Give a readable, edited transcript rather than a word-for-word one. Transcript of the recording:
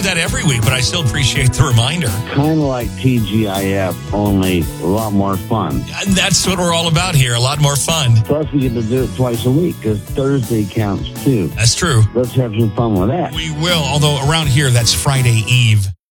that every week, but I still appreciate the reminder. Kind of like TGIF, only a lot more fun. That's what we're all about here, a lot more fun. Plus, we get to do it twice a week because Thursday counts too. That's true. Let's have some fun with that. We will, although around here, that's Friday Eve.